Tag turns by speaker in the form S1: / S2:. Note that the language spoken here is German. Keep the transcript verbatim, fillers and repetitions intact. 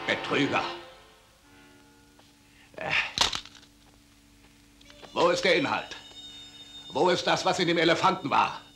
S1: Betrüger. Äh. Wo ist der Inhalt? Wo ist das, was in dem Elefanten war?